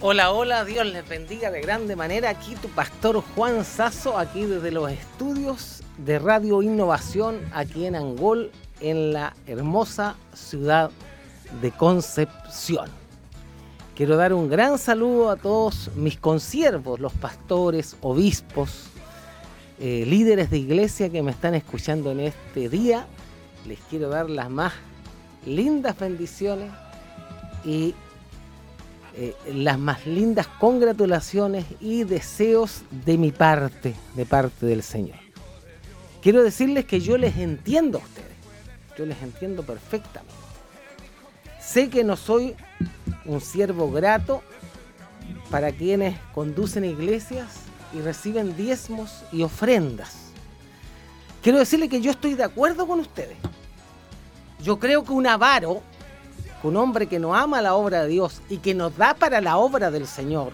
Hola, hola, Dios les bendiga de grande manera. Aquí tu pastor Juan Sasso, aquí desde los estudios de Radio Innovación, aquí en Angol, en la hermosa ciudad de Concepción. Quiero dar un gran saludo a todos mis consiervos, los pastores, obispos, líderes de iglesia que me están escuchando en este día. Les quiero dar las más lindas bendiciones y las más lindas congratulaciones y deseos de mi parte, de parte del Señor. Quiero decirles que yo les entiendo a ustedes, yo les entiendo perfectamente. Sé que no soy un siervo grato para quienes conducen iglesias y reciben diezmos y ofrendas. Quiero decirles que yo estoy de acuerdo con ustedes. Yo creo que un avaro, un hombre que no ama la obra de Dios y que nos da para la obra del Señor,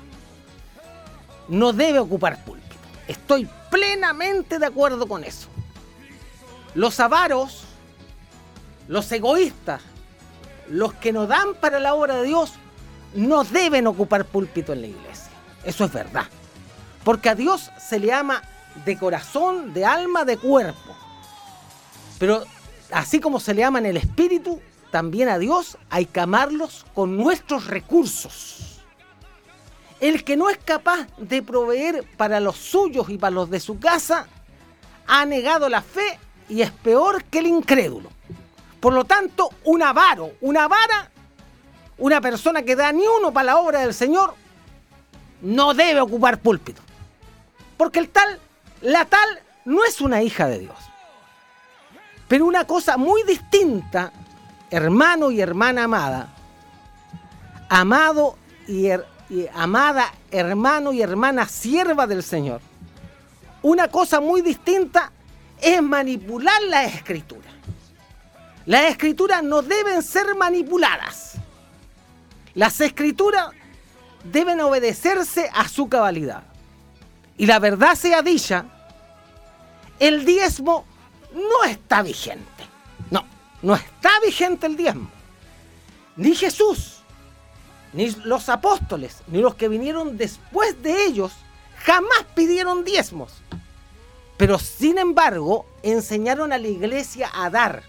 no debe ocupar púlpito. Estoy plenamente de acuerdo con eso. Los avaros, los egoístas, los que no dan para la obra de Dios, no deben ocupar púlpito en la iglesia. Eso es verdad. Porque a Dios se le ama de corazón, de alma, de cuerpo. Pero así como se le ama en el espíritu, también a Dios hay que amarlos con nuestros recursos. El que no es capaz de proveer para los suyos y para los de su casa, ha negado la fe y es peor que el incrédulo. Por lo tanto, un avaro, una vara, una persona que da ni uno para la obra del Señor, no debe ocupar púlpito. Porque la tal no es una hija de Dios. Pero una cosa muy distinta, hermano y hermana amada, amado y amada hermano y hermana sierva del Señor, una cosa muy distinta es manipular la Escritura. Las Escrituras no deben ser manipuladas. Las Escrituras deben obedecerse a su cabalidad. Y la verdad sea dicha, el diezmo no está vigente. No está vigente el diezmo. Ni Jesús, ni los apóstoles, ni los que vinieron después de ellos, jamás pidieron diezmos. Pero sin embargo, enseñaron a la iglesia a dar.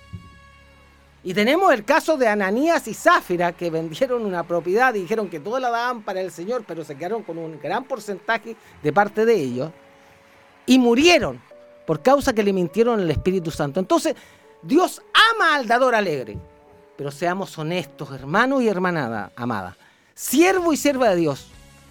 Y tenemos el caso de Ananías y Zafira, que vendieron una propiedad y dijeron que toda la daban para el Señor, pero se quedaron con un gran porcentaje de parte de ellos. Y murieron por causa que le mintieron al Espíritu Santo. Entonces, Dios ama al dador alegre, pero seamos honestos, hermanos y hermana amada, siervo y sierva de Dios.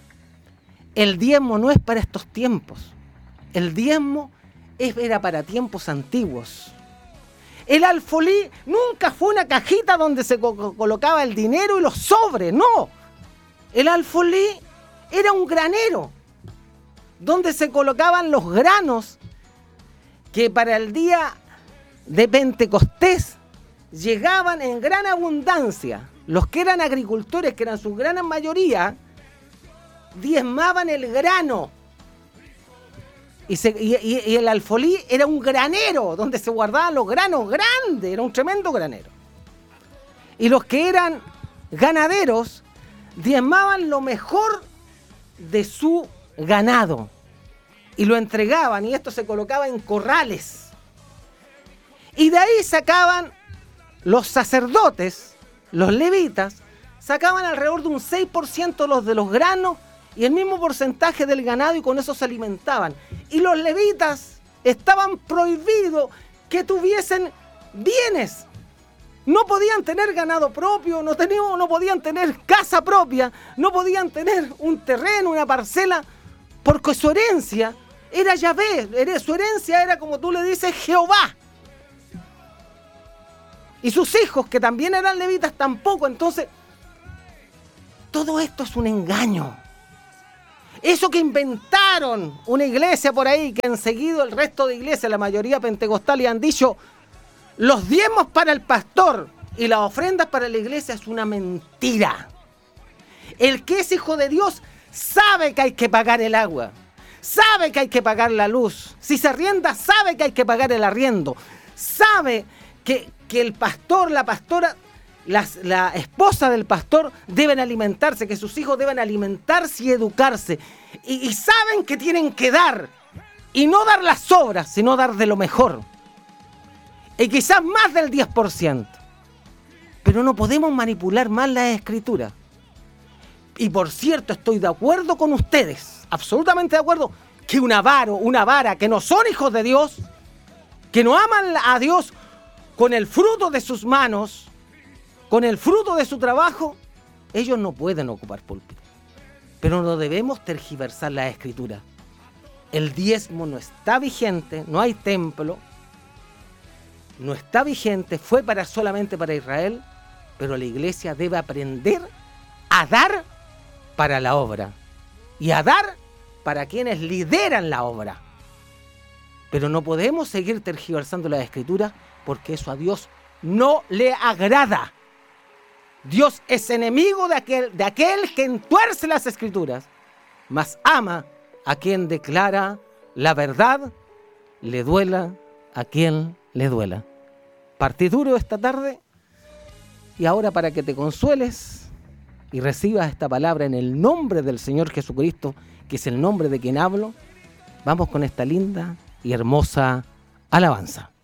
El diezmo no es para estos tiempos. El diezmo era para tiempos antiguos. El alfolí nunca fue una cajita donde se colocaba el dinero y los sobres, no. El alfolí era un granero donde se colocaban los granos que para el día de Pentecostés llegaban en gran abundancia. Los que eran agricultores, que eran su gran mayoría, diezmaban el grano. Y el alfolí era un granero donde se guardaban los granos grandes, era un tremendo granero. Y los que eran ganaderos diezmaban lo mejor de su ganado y lo entregaban, y esto se colocaba en corrales. Y de ahí sacaban los sacerdotes, los levitas, sacaban alrededor de un 6% de los granos y el mismo porcentaje del ganado, y con eso se alimentaban. Y los levitas estaban prohibidos que tuviesen bienes. No podían tener ganado propio, no podían tener casa propia, no podían tener un terreno, una parcela, porque su herencia era Yahvé, su herencia era, como tú le dices, Jehová. Y sus hijos, que también eran levitas, tampoco. Entonces, todo esto es un engaño. Eso que inventaron una iglesia por ahí, que han seguido el resto de iglesias, la mayoría pentecostal, y han dicho, los diezmos para el pastor y las ofrendas para la iglesia, es una mentira. El que es hijo de Dios sabe que hay que pagar el agua, sabe que hay que pagar la luz. Si se arrienda, sabe que hay que pagar el arriendo. Sabe que el pastor, la pastora, la esposa del pastor deben alimentarse, que sus hijos deben alimentarse y educarse. Y saben que tienen que dar. Y no dar las sobras, sino dar de lo mejor. Y quizás más del 10%. Pero no podemos manipular más la escritura. Y por cierto, estoy de acuerdo con ustedes, absolutamente de acuerdo, que un avaro, una vara, que no son hijos de Dios, que no aman a Dios con el fruto de sus manos, con el fruto de su trabajo, ellos no pueden ocupar púlpito. Pero no debemos tergiversar la escritura. El diezmo no está vigente, no hay templo, no está vigente, fue solamente para Israel, pero la iglesia debe aprender a dar para la obra y a dar para quienes lideran la obra. Pero no podemos seguir tergiversando la escritura porque eso a Dios no le agrada. Dios es enemigo de aquel que entuerce las escrituras, mas ama a quien declara la verdad, le duela a quien le duela. Partí duro esta tarde y ahora para que te consueles y recibas esta palabra en el nombre del Señor Jesucristo, que es el nombre de quien hablo, vamos con esta linda y hermosa alabanza.